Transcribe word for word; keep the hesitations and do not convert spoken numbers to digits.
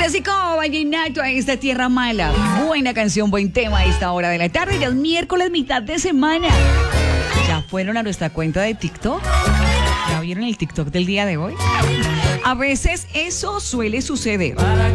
Clásico vallenato a esta tierra mala. Buena canción, buen tema a esta hora de la tarde. Ya es miércoles, mitad de semana. ¿Ya fueron a nuestra cuenta de TikTok? ¿Ya vieron el TikTok del día de hoy? A veces eso suele suceder.